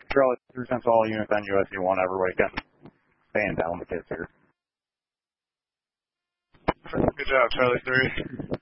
Charlie 3 Central, all units on USC 1, everybody can stand down the kids here. Good job, Charlie 3.